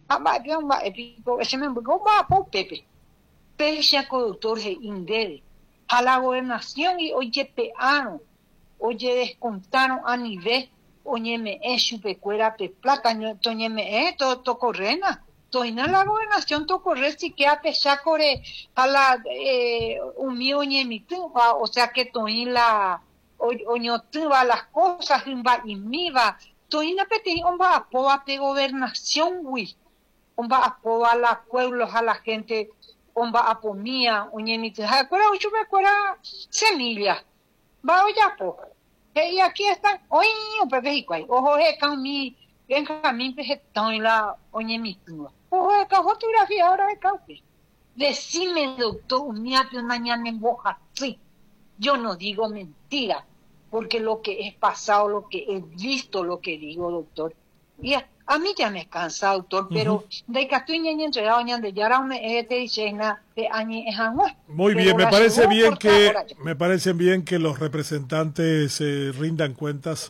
amba que amba epico ese me gomba po pepe pese a doctor he indede a la gobernación y oye peano oye descontaron a nivel oye me es chupecuera pe plata toñe me to correna toina la gobernación to corre si que a pesar core a la un mío oye mi tuba o sea que toin la oño tuba las cosas imba y miva toina peti omba apoa pe gobernación wi omba apoa a los pueblos a la gente omba apomía oye mi tuba cuera ocho me cuera semilla va oya po y aquí están hoy pepe y cuay ojo he cami en camino pe toin la oye mi tuba ojo he ca fotografía ahora he caupe decime doctor mía que mañana en boja sí yo no digo mentira porque lo que he pasado, lo que he visto, lo que digo, doctor. Y a mí ya me cansa, doctor, pero de que estoy entregado de ya me de año es muy bien, me parece bien que los representantes rindan cuentas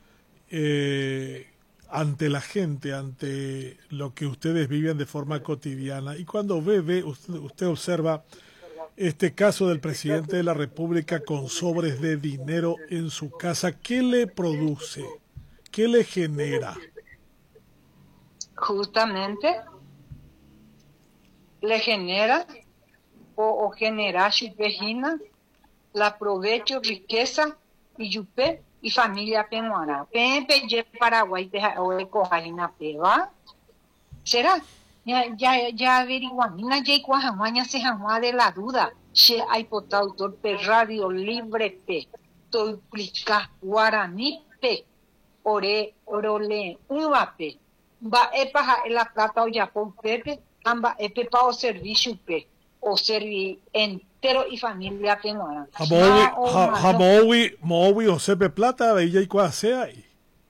ante la gente, ante lo que ustedes viven de forma cotidiana. Y cuando usted observa este caso del presidente de la República con sobres de dinero en su casa, ¿qué le produce? ¿Qué le genera? Justamente le genera o genera chupejina, la provecho, riqueza y yupe y familia peruana. Pepe Paraguay o de cojajina peba. ¿Será? Ya averiguan, mina ya cuajamaña se jamás de la duda. She hay potautor pe radio libre pe, toiplica guaraní pe, orole uva pe, va epaja la plata o yapón pepe, amba epepa o servicio pe, o servi entero y familia peruana. Mowi o sepe plata, ella y cuá sea ahí.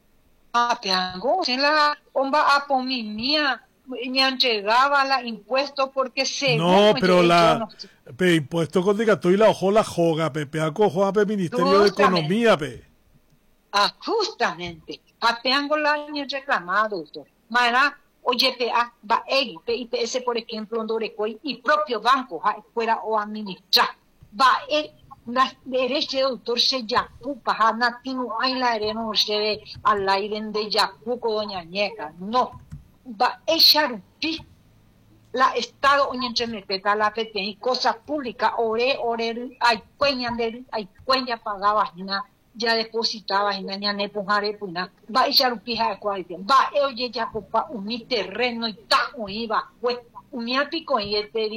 Peango, se la omba apomi mía. Me entregaba la impuesto porque se no pero la pe impuesto con diga tú y la ojo la joga pe acojo pe Ministerio de Economía pe justamente apeango la año reclamado doctor mara oye va IPS por ejemplo Ondorecoy y propio banco fuera o administrar va la derecha doctor se ya pupa natino hay la areno se ve al aire de Yacuco doña Ñeca no va a echar la Estado oñenche mepeta la PT y cosas públicas ore hay cueña pagaba ya depositaba y ya ne pujare puna va a echar pija de cualquier va oye ya popa un terreno y ta iba pues un pico y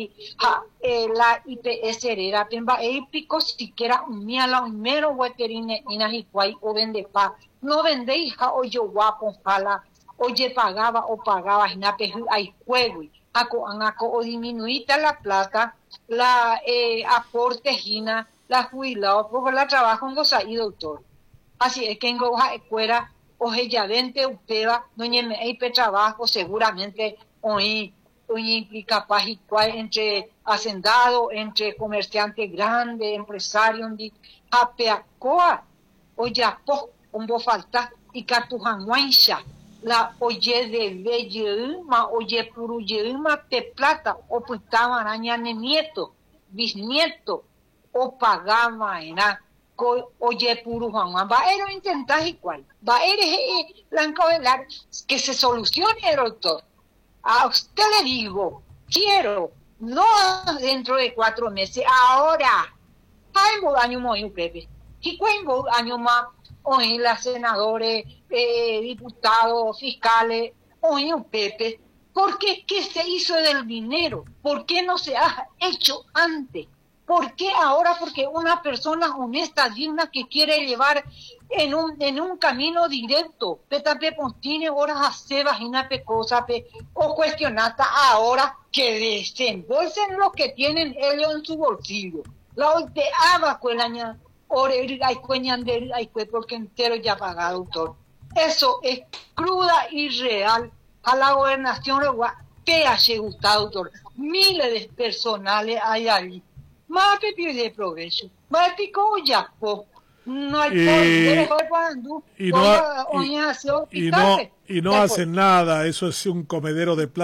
la IPS herera va a pico siquiera un la un mero hueterine inajicuay o vende pa no vende hija o yo guapo jala oye pagaba, hay juego, o disminuita la plata, la aporte gina, la jubilado, porque la trabajo en goza y doctor. Así es que en goza escuela, oje ya vente upeba, doña me hay trabajo, seguramente hoy implica paz y cual entre hacendado, entre comerciante grande, empresario, apeacoa, oye po, un bo falta, y cartujanguancha. La oye de Bellema, oye Puruyema, te plata, o pues estaban arañando nieto, bisnieto, o pagaba, era, oye Puru Juan, va a intentar igual, va a blanco velar que se solucione, doctor. A usted le digo, quiero, no dentro de 4 meses, ahora, hay un año muy Pepe, y cuánto año más. Hoy las senadores, diputados, fiscales, hoy un Pepe, ¿por qué se hizo del dinero? ¿Por qué no se ha hecho antes? ¿Por qué ahora? Porque una persona honesta, digna, que quiere llevar en un camino directo, petape tiene horas a se vagina cosa o cuestionata ahora que desembolsen lo que tienen ellos en su bolsillo. La olteaba con la ña. Porque entero ya pagado, doctor. Eso es cruda y real. A la gobernación que ha gustado, doctor. Miles de personales hay ahí. Más que pide progreso. Más que ya no hay y no hacen nada, eso es un comedero de plata.